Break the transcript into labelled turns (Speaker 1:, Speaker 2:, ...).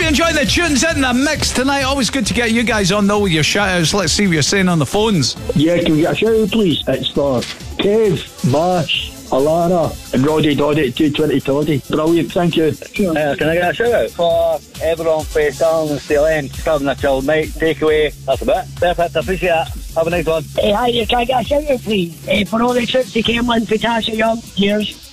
Speaker 1: enjoy the tunes in the mix tonight. Always good to get you guys on, though, with your shout-outs. Let's see what you're saying on the phones.
Speaker 2: Yeah, can we get a shout-out, please? It's for Kev, Mash, Alana and Roddy Doddy at 220 Toddy. Brilliant, thank you.
Speaker 3: Can I get a shout out for everyone for Stalin and Steel End, having a chill night, takeaway, that's a bit. Perfect, I appreciate it. Have a nice one.
Speaker 4: Hi, can I get a shout out please? For all the trips to Camelin for Tasha Young, cheers.